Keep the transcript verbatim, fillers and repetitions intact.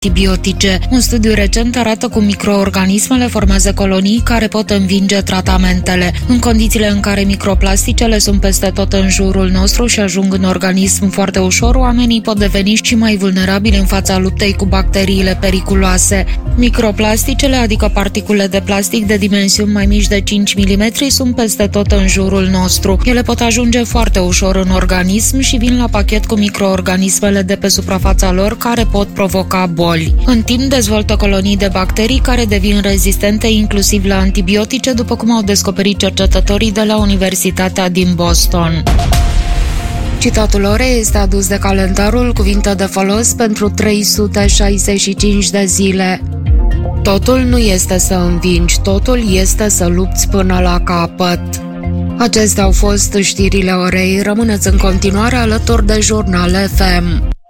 antibiotice. Un studiu recent arată cum microorganismele formează colonii care pot învinge tratamentele. În condițiile în care microplasticele sunt peste tot în jurul nostru și ajung în organism foarte ușor, oamenii pot deveni și mai vulnerabili în fața luptei cu bacteriile periculoase. Microplasticele, adică particule de plastic de dimensiuni mai mici de cinci milimetri, sunt peste tot în jurul nostru. Ele pot ajunge foarte ușor în organism și vin la pachet cu microorganismele de pe suprafața lor care pot provoca boli. În timp dezvoltă colonii de bacterii care devin rezistente inclusiv la antibiotice, după cum au descoperit cercetătorii de la Universitatea din Boston. Citatul orei este adus de calendarul Cuvinte de folos pentru trei sute șaizeci și cinci de zile. Totul nu este să învingi, totul este să lupți până la capăt. Acestea au fost știrile orei. Rămâneți în continuare alături de Jurnal F M.